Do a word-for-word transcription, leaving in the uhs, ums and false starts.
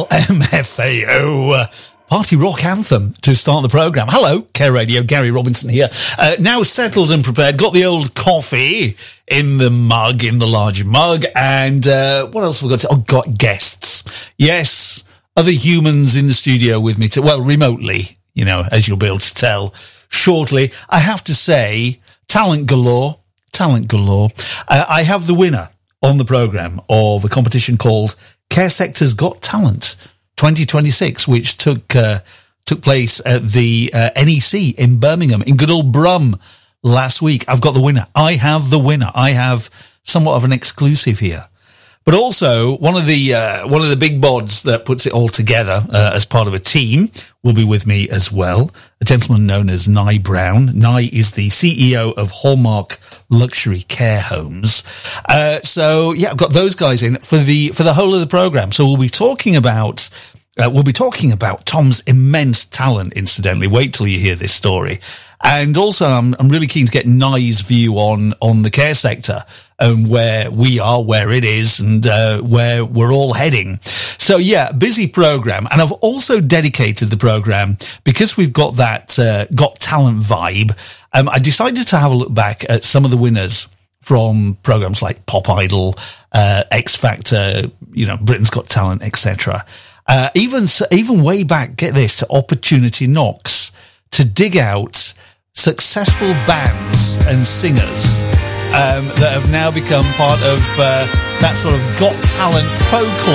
L M F A O. Uh, Party rock anthem to start the programme. Hello, Care Radio, Gary Robinson here. Uh, now settled and prepared. Got the old coffee in the mug, in the large mug. And uh, what else have we got? To, oh, got guests. Yes, other humans in the studio with me. To, well, remotely, you know, as you'll be able to tell shortly. I have to say, talent galore. Talent galore. Uh, I have the winner on the programme of a competition called Care Sector's Got Talent twenty twenty-six, which took uh, took place at the uh, N E C in Birmingham, in good old Brum, last week. I've got the winner. I have the winner. I have somewhat of an exclusive here. But also, one of the uh, one of the big bods that puts it all together uh, as part of a team will be with me as well. A gentleman known as Nye Brown. Nye is the C E O of Hallmark Luxury Care Homes. Uh, so yeah, I've got those guys in for the for the whole of the program. So we'll be talking about uh, we'll be talking about Tom's immense talent. Incidentally, wait till you hear this story. And also, I'm, I'm really keen to get Nye's view on, on the care sector and where we are, where it is, and uh, where we're all heading. So, yeah, busy program. And I've also dedicated the program, because we've got that uh, Got Talent vibe, um, I decided to have a look back at some of the winners from programs like Pop Idol, uh, X Factor, you know, Britain's Got Talent, et cetera. Uh, even, even way back, get this, to Opportunity Knocks, to dig out successful bands and singers um, that have now become part of uh, that sort of Got Talent folklore.